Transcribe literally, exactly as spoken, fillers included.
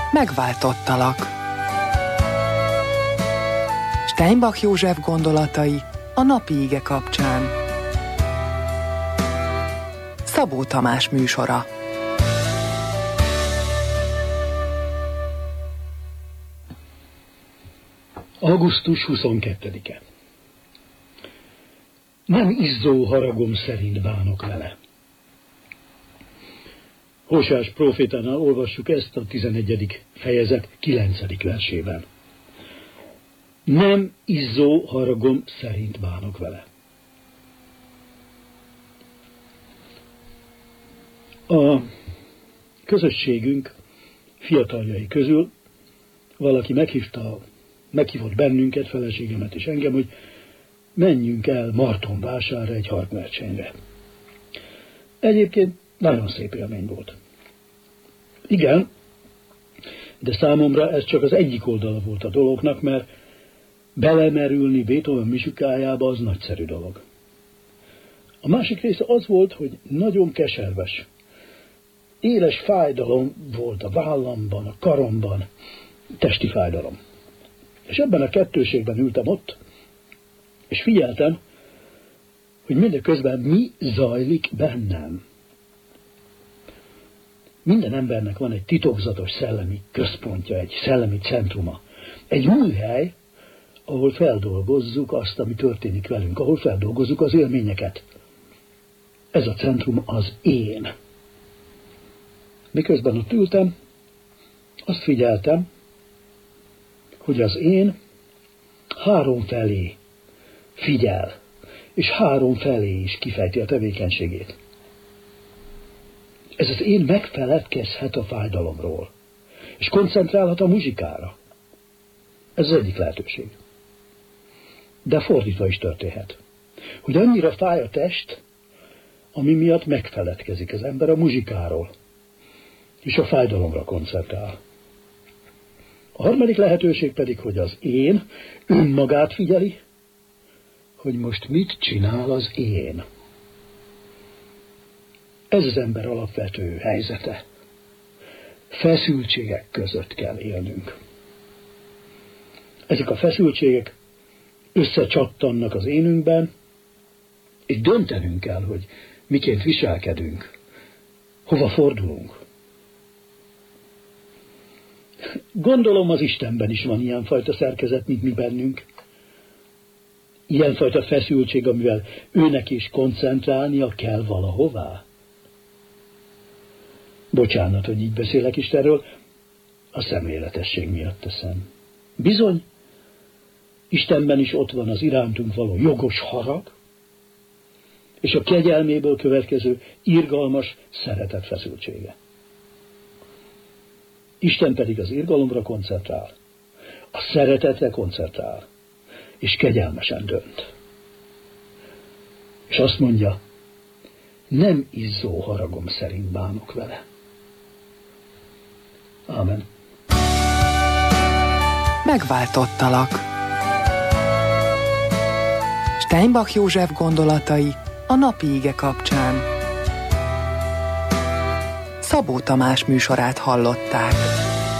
Megváltottalak. Steinbach József gondolatai a napi ige kapcsán. Szabó Tamás műsora. augusztus huszonkettedike. Nem izzó haragom szerint bánok vele. Hóseás prófétánál olvassuk ezt a tizenegyedik fejezet kilencedik versében. Nem izzó haragom szerint bánok vele. A közösségünk fiataljai közül valaki meghívta, meghívott bennünket, feleségemet és engem, hogy menjünk el Martonvásárra egy harcversenyre. Egyébként nagyon szép élmény volt. Igen, de számomra ez csak az egyik oldala volt a dolognak, mert belemerülni Beethoven muzsikájába az nagyszerű dolog. A másik része az volt, hogy nagyon keserves. Éles fájdalom volt a vállamban, a karomban, testi fájdalom. És ebben a kettőségben ültem ott, és figyeltem, hogy mindeközben mi zajlik bennem. Minden embernek van egy titokzatos szellemi központja, egy szellemi centruma. Egy műhely, ahol feldolgozzuk azt, ami történik velünk, ahol feldolgozzuk az élményeket. Ez a centrum az én. Miközben ott ültem, azt figyeltem, hogy az én három felé figyel, és három felé is kifejti a tevékenységét. Ez az én megfeledkezhet a fájdalomról, és koncentrálhat a muzsikára. Ez az egyik lehetőség. De fordítva is történhet. Hogy annyira fáj a test, ami miatt megfeledkezik az ember a muzsikáról, és a fájdalomra koncentrál. A harmadik lehetőség pedig, hogy az én önmagát figyeli, hogy most mit csinál az én. Ez az ember alapvető helyzete. Feszültségek között kell élnünk. Ezek a feszültségek összecsattannak az énünkben, és döntenünk kell, hogy miként viselkedünk, hova fordulunk. Gondolom az Istenben is van ilyenfajta szerkezet, mint mi bennünk. Ilyenfajta feszültség, amivel őnek is koncentrálnia kell valahová. Bocsánat, hogy így beszélek Istenről, a szemléletesség miatt teszem. Bizony, Istenben is ott van az irántunk való jogos harag, és a kegyelméből következő irgalmas szeretet feszültsége. Isten pedig az irgalomra koncentrál, a szeretetre koncentrál, és kegyelmesen dönt. És azt mondja, nem izzó haragom szerint bánok vele. Ámen. Megváltottalak. Steinbach József gondolatai a napi ige kapcsán. Szabó Tamás műsorát hallották.